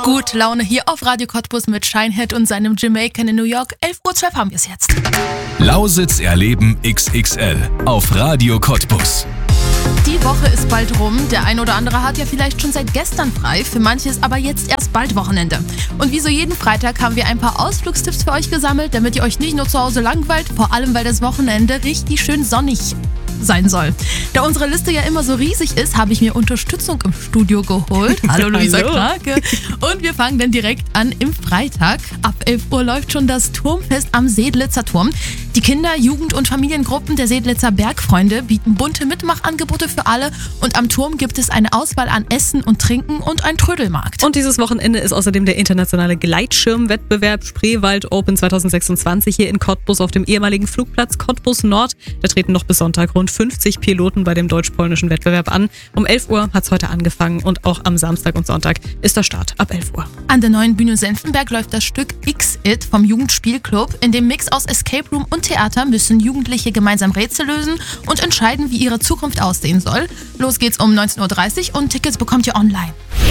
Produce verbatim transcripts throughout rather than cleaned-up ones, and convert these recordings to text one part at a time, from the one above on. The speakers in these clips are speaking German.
Gute Laune hier auf Radio Cottbus mit Shinehead und seinem Jamaican in New York. elf Uhr zwölf haben wir es jetzt. Lausitz erleben X X L auf Radio Cottbus. Die Woche ist bald rum. Der ein oder andere hat ja vielleicht schon seit gestern frei. Für manche ist aber jetzt erst bald Wochenende. Und wie so jeden Freitag haben wir ein paar Ausflugstipps für euch gesammelt, damit ihr euch nicht nur zu Hause langweilt, vor allem weil das Wochenende richtig schön sonnig sein soll. Da unsere Liste ja immer so riesig ist, habe ich mir Unterstützung im Studio geholt. Hallo Luisa Krake. Und wir fangen dann direkt an im Freitag. Ab elf Uhr läuft schon das Turmfest am Sedlitzer Turm. Die Kinder-, Jugend- und Familiengruppen der Sedlitzer Bergfreunde bieten bunte Mitmachangebote für alle und am Turm gibt es eine Auswahl an Essen und Trinken und einen Trödelmarkt. Und dieses Wochenende ist außerdem der internationale Gleitschirmwettbewerb Spreewald Open zwanzig sechsundzwanzig hier in Cottbus auf dem ehemaligen Flugplatz Cottbus Nord. Da treten noch bis Sonntag rund fünfzig Piloten bei dem deutsch-polnischen Wettbewerb an. Um elf Uhr hat es heute angefangen und auch am Samstag und Sonntag ist der Start ab elf Uhr. An der neuen Bühne Senftenberg läuft das Stück X-It vom Jugendspielclub. In dem Mix aus Escape Room und Theater müssen Jugendliche gemeinsam Rätsel lösen und entscheiden, wie ihre Zukunft aussehen soll. Los geht's um neunzehn Uhr dreißig und Tickets bekommt ihr online.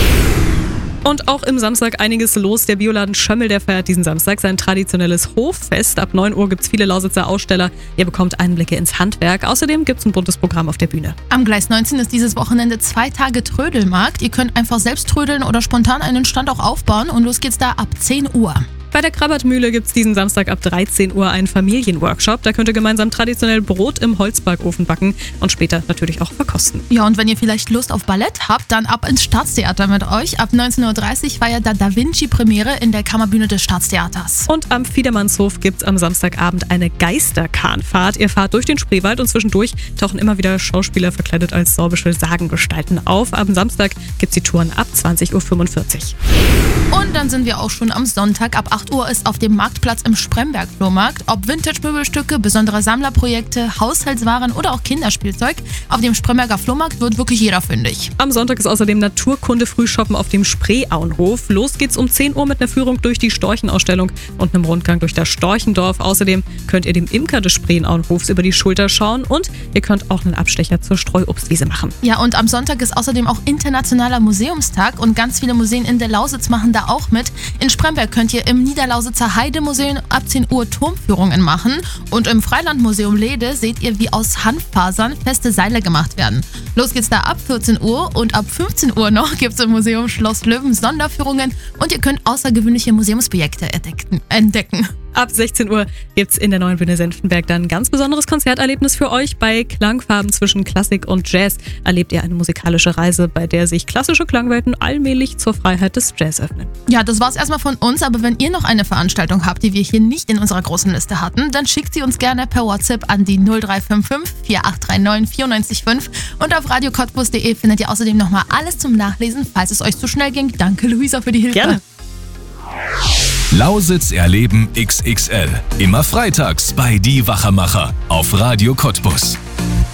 Und auch im Samstag einiges los. Der Bioladen Schömmel, der feiert diesen Samstag sein traditionelles Hoffest. Ab neun Uhr gibt es viele Lausitzer Aussteller. Ihr bekommt Einblicke ins Handwerk. Außerdem gibt es ein buntes Programm auf der Bühne. Am Gleis neunzehn ist dieses Wochenende zwei Tage Trödelmarkt. Ihr könnt einfach selbst trödeln oder spontan einen Stand auch aufbauen. Und los geht's da ab zehn Uhr. Bei der Krabbertmühle gibt es diesen Samstag ab dreizehn Uhr einen Familienworkshop. Da könnt ihr gemeinsam traditionell Brot im Holzbackofen backen und später natürlich auch verkosten. Ja, und wenn ihr vielleicht Lust auf Ballett habt, dann ab ins Staatstheater mit euch. Ab neunzehn Uhr dreißig feiert da Da Vinci-Premiere in der Kammerbühne des Staatstheaters. Und am Fiedermannshof gibt es am Samstagabend eine Geisterkahnfahrt. Ihr fahrt durch den Spreewald und zwischendurch tauchen immer wieder Schauspieler verkleidet als sorbische Sagengestalten auf. Am Samstag gibt es die Touren ab zwanzig Uhr fünfundvierzig. Und dann sind wir auch schon am Sonntag. Ab acht Uhr ist auf dem Marktplatz im Spremberg-Flohmarkt. Ob Vintage-Möbelstücke, besondere Sammlerprojekte, Haushaltswaren oder auch Kinderspielzeug, auf dem Spremberger Flohmarkt wird wirklich jeder fündig. Am Sonntag ist außerdem Naturkunde-Frühshoppen auf dem Spreeauenhof. Los geht's um zehn Uhr mit einer Führung durch die Storchenausstellung und einem Rundgang durch das Storchendorf. Außerdem könnt ihr dem Imker des Spreeauenhofs über die Schulter schauen und ihr könnt auch einen Abstecher zur Streuobstwiese machen. Ja, und am Sonntag ist außerdem auch Internationaler Museumstag und ganz viele Museen in der Lausitz machen da auch mit. In Spremberg könnt ihr im Niederlausitzer Heidemuseum ab zehn Uhr Turmführungen machen und im Freilandmuseum Lede seht ihr, wie aus Hanffasern feste Seile gemacht werden. Los geht's da ab vierzehn Uhr und ab fünfzehn Uhr noch gibt's im Museum Schloss Löwen Sonderführungen und ihr könnt außergewöhnliche Museumsprojekte entdecken. Ab sechzehn Uhr gibt's in der neuen Bühne Senftenberg dann ein ganz besonderes Konzerterlebnis für euch. Bei Klangfarben zwischen Klassik und Jazz erlebt ihr eine musikalische Reise, bei der sich klassische Klangwelten allmählich zur Freiheit des Jazz öffnen. Ja, das war's erstmal von uns, aber wenn ihr noch eine Veranstaltung habt, die wir hier nicht in unserer großen Liste hatten, dann schickt sie uns gerne per WhatsApp an die null drei fünf fünf vier acht drei neun vier neun fünf und auf radio cottbus punkt de findet ihr außerdem nochmal alles zum Nachlesen, falls es euch zu schnell ging. Danke Luisa für die Hilfe. Gerne. Lausitz erleben X X L. Immer freitags bei Die Wachermacher auf Radio Cottbus.